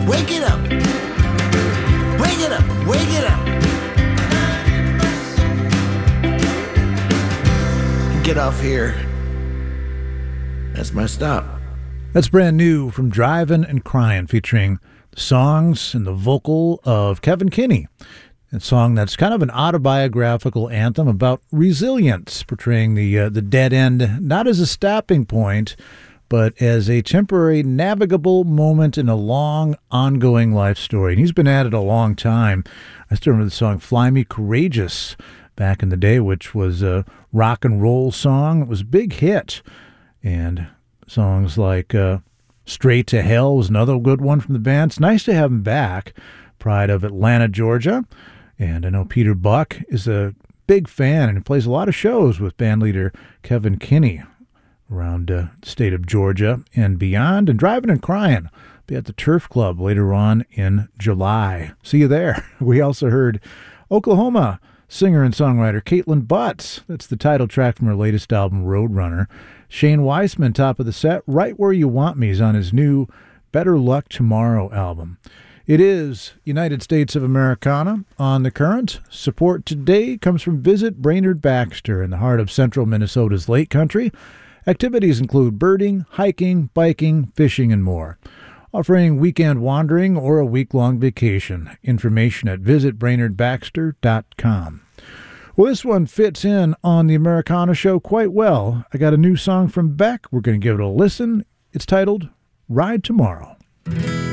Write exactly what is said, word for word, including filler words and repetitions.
Wake it up. Wake it up. Wake it up. Get off here. That's my stop. That's brand new from Drivin' and Cryin', featuring the songs and the vocal of Kevin Kinney. A song that's kind of an autobiographical anthem about resilience, portraying the uh, the dead end not as a stopping point, but as a temporary navigable moment in a long, ongoing life story. And he's been at it a long time. I still remember the song Fly Me Courageous back in the day, which was a rock and roll song. It was a big hit. And songs like uh, Straight to Hell was another good one from the band. It's nice to have him back. Pride of Atlanta, Georgia. And I know Peter Buck is a big fan and plays a lot of shows with bandleader Kevin Kinney around uh, the state of Georgia and beyond. And Drivin' and Cryin', be at the Turf Club later on in July. See you there. We also heard Oklahoma singer and songwriter Caitlin Butts. That's the title track from her latest album, Roadrunner. Shane Weissman, top of the set, Right Where You Want Me, is on his new Better Luck Tomorrow album. It is United States of Americana on the Current. Support today comes from Visit Brainerd Baxter in the heart of central Minnesota's Lake Country. Activities include birding, hiking, biking, fishing, and more. Offering weekend wandering or a week-long vacation. Information at visit brainerd baxter dot com. Well, this one fits in on the Americana show quite well. I got a new song from Beck. We're going to give it a listen. It's titled Ride Tomorrow.